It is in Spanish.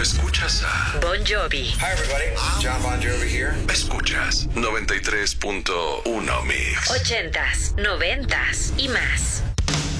escuchas a Bon Jovi. Hi everybody, John Bon Jovi here. Escuchas 93.1 Mix. 80s, 90s y más.